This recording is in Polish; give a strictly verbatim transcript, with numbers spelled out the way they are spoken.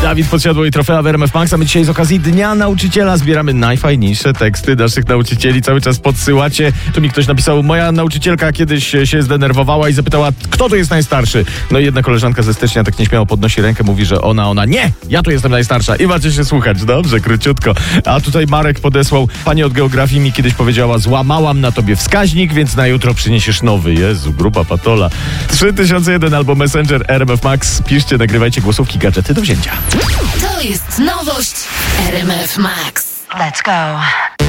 Dawid Podsiadło i trofea w R M F Max, a my dzisiaj z okazji Dnia Nauczyciela zbieramy najfajniejsze teksty naszych nauczycieli. Cały czas podsyłacie. Tu mi ktoś napisał, moja nauczycielka kiedyś się zdenerwowała i zapytała, kto tu jest najstarszy. No i jedna koleżanka ze stycznia tak nieśmiało podnosi rękę, mówi, że ona, ona, nie, ja tu jestem najstarsza. I macie się słuchać, dobrze, króciutko. A tutaj Marek podesłał, pani od geografii mi kiedyś powiedziała, złamałam na tobie wskaźnik, więc na jutro przyniesiesz nowy. Jezu, gruba patola. trzy tysiące jeden albo Messenger R M F Max. Piszcie, nagrywajcie głosówki, gadżety do wzięcia. To jest nowość R M F Max. Let's go.